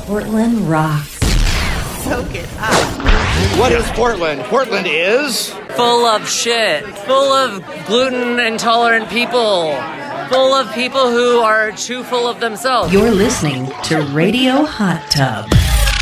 Portland rocks. Soak it up. What is Portland? Portland is... full of shit. Full of gluten-intolerant people. Full of people who are too full of themselves. You're listening to Radio Hot Tub.